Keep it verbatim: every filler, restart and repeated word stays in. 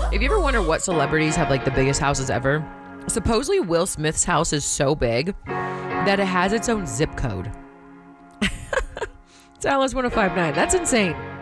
If you ever wonder what celebrities have like the biggest houses ever, supposedly Will Smith's house is so big that it has its own zip code. Dallas one oh five nine. That's insane.